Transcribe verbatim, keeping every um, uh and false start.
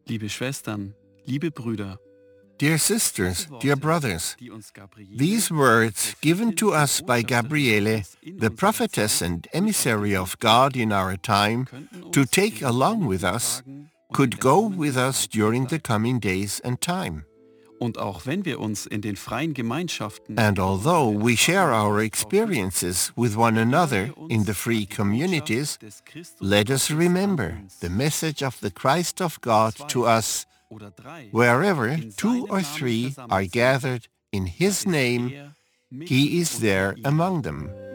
Liebe Schwestern, liebe Brüder, Dear sisters, dear brothers, these words given to us by Gabriele, the prophetess and emissary of God in our time, to take along with us, could go with us during the coming days and time. Und auch wenn wir uns in den freien Gemeinschaften And although we share our experiences with one another in the free communities, let us remember the message of the Christ of God to us. Wherever two or three are gathered in His name, He is there among them.